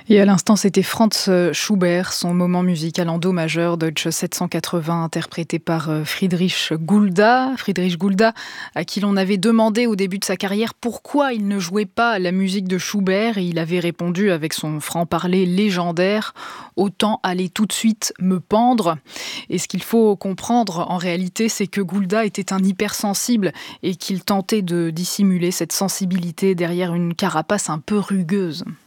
Et à l'instant, c'était Franz Schubert, son moment musical en do majeur, Deutsche 780, interprété par Friedrich Gulda. Friedrich Gulda, à qui l'on avait demandé au début de sa carrière pourquoi il ne jouait pas la musique de Schubert, et il avait répondu avec son franc-parler légendaire: autant aller tout de suite me pendre. Et ce qu'il faut comprendre en réalité, c'est que Gulda était un hypersensible et qu'il tentait de dissimuler cette sensibilité derrière une carapace un peu rugueuse.